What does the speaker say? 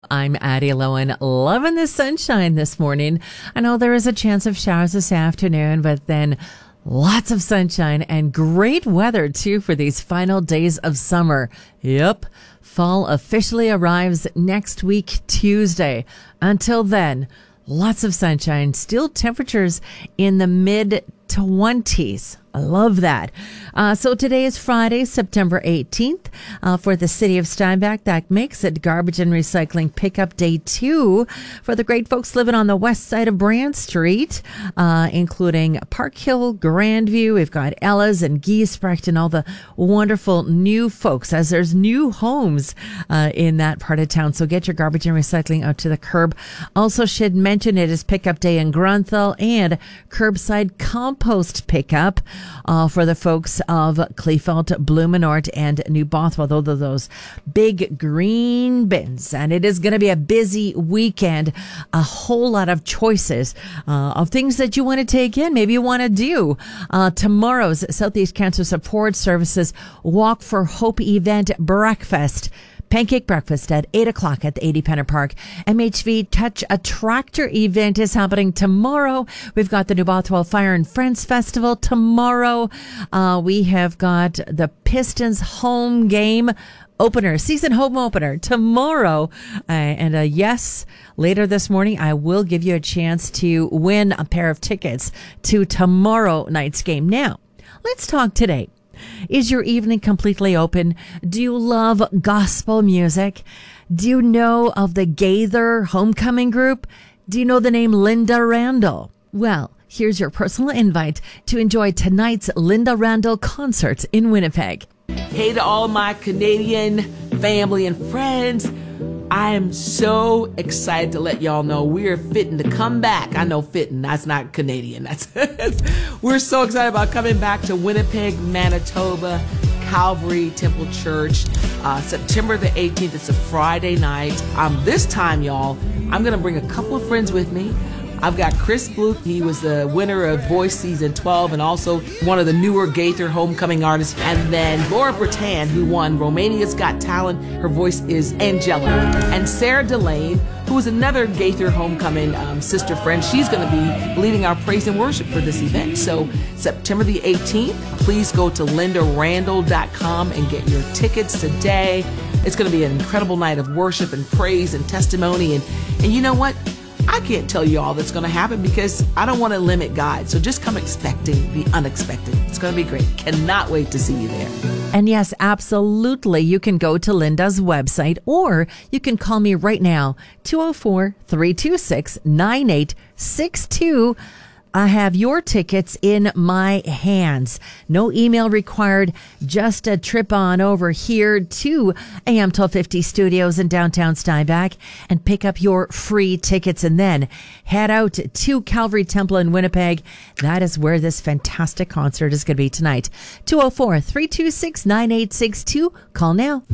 I'm Addie Lowen, loving the sunshine this morning. I know there is a chance of showers this afternoon, but then lots of sunshine and great weather too for these final days of summer. Yep, fall officially arrives next week, Tuesday. Until then, lots of sunshine, still temperatures in the mid-20s. I love that. So today is Friday, September 18th, for the city of Steinbach. That makes it Garbage and Recycling Pickup Day 2 for the great folks living on the west side of Brand Street, including Park Hill, Grandview. We've got Ella's and Giesbrecht and all the wonderful new folks, as there's new homes in that part of town. So get your garbage and recycling out to the curb. Also should mention it is Pickup Day in Grunthal and curbside compost pickup for the folks of Kleefeld, Blumenort, and New Bothwell. Those are those big green bins. And it is going to be a busy weekend. A whole lot of choices of things that you want to take in. Maybe you want to do tomorrow's Southeast Cancer Support Services Walk for Hope event breakfast. Pancake breakfast at 8 o'clock at the 80 Penner Park. MHV Touch a Tractor event is happening tomorrow. We've got the New Bothwell Fire and Friends Festival tomorrow. We have got the Pistons home game opener, season home opener tomorrow. Yes, later this morning, I will give you a chance to win a pair of tickets to tomorrow night's game. Now, let's talk today. Is your evening completely open? Do you love gospel music? Do you know of the Gaither Homecoming Group? Do you know the name Linda Randall? Well, here's your personal invite to enjoy tonight's Linda Randall concert in Winnipeg. Hey to all my Canadian family and friends. I am so excited to let y'all know we are fitting to come back. I know fitting, that's not Canadian. We're so excited about coming back to Winnipeg, Manitoba, Calvary Temple Church, September the 18th. It's a Friday night. This time, y'all, I'm going to bring a couple of friends with me. I've got Chris Bluth. He was the winner of Voice Season 12 and also one of the newer Gaither homecoming artists. And then Laura Bertan, who won Romania's Got Talent. Her voice is angelic. And Sarah Delane, who is another Gaither homecoming sister friend. She's going to be leading our praise and worship for this event. So September the 18th, please go to lindarandall.com and get your tickets today. It's going to be an incredible night of worship and praise and testimony. And you know what? I can't tell you all that's going to happen because I don't want to limit God. So just come expecting the unexpected. It's going to be great. Cannot wait to see you there. And yes, absolutely. You can go to Linda's website or you can call me right now, 204-326-9862. I have your tickets in my hands. No email required. Just a trip on over here to AM 1250 Studios in downtown Steinbach and pick up your free tickets and then head out to Calvary Temple in Winnipeg. That is where this fantastic concert is going to be tonight. 204-326-9862. Call now.